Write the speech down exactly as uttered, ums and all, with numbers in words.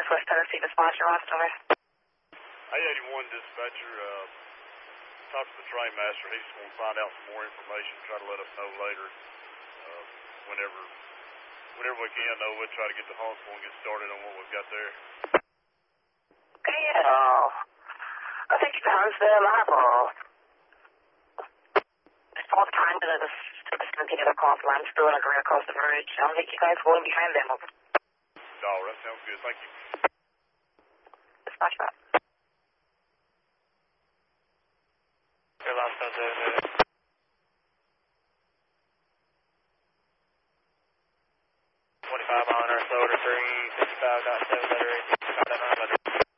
Northwest Tennessee dispatcher, last over. I eighty-one dispatcher, uh, talk to the train master. He's going to find out some more information, try to let us know later, uh, whenever, whenever we can, though, we'll try to get to Huntsville and get started on what we've got there. Okay, uh, I think it's Huntsville, Marble. It's all time to the continue across Limestone and agree across the bridge. I don't think you guys are going behind them. All right, sounds good. Thank you. Dispatch back. Your last